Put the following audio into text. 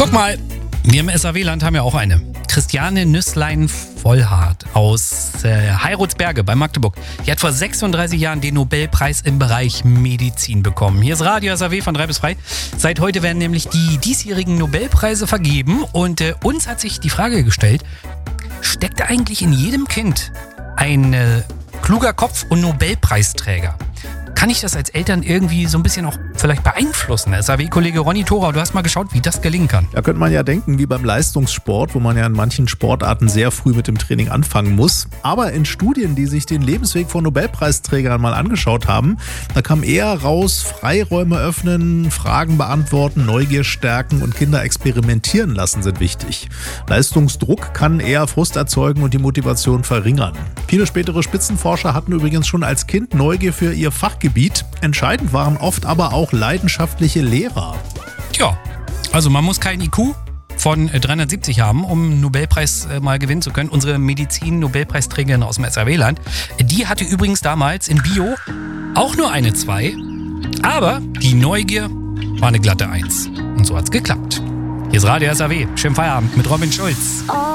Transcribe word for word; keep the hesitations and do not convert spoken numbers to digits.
Guck mal, wir im S A W-Land haben ja auch eine. Christiane Nüsslein-Vollhardt aus äh, Heirutsberge bei Magdeburg. Die hat vor sechsunddreißig Jahren den Nobelpreis im Bereich Medizin bekommen. Hier ist Radio S A W von drei bis frei. Seit heute werden nämlich die diesjährigen Nobelpreise vergeben. Und äh, uns hat sich die Frage gestellt, steckt eigentlich in jedem Kind ein äh, kluger Kopf und Nobelpreisträger? Kann ich das als Eltern irgendwie so ein bisschen auch vielleicht beeinflussen? S A W-Kollege Ronny Thorau, du hast mal geschaut, wie das gelingen kann. Da könnte man ja denken, wie beim Leistungssport, wo man ja in manchen Sportarten sehr früh mit dem Training anfangen muss. Aber in Studien, die sich den Lebensweg von Nobelpreisträgern mal angeschaut haben, da kam eher raus, Freiräume öffnen, Fragen beantworten, Neugier stärken und Kinder experimentieren lassen sind wichtig. Leistungsdruck kann eher Frust erzeugen und die Motivation verringern. Viele spätere Spitzenforscher hatten übrigens schon als Kind Neugier für ihr Fachgebiet. Entscheidend waren oft aber auch leidenschaftliche Lehrer. Tja, also man muss kein I Q von dreihundertsiebzig haben, um einen Nobelpreis mal gewinnen zu können. Unsere Medizin-Nobelpreisträgerin aus dem S A W-Land, die hatte übrigens damals in Bio auch nur eine zwei, aber die Neugier war eine glatte eins. Und so hat's geklappt. Hier ist Radio S A W. Schönen Feierabend mit Robin Schulz.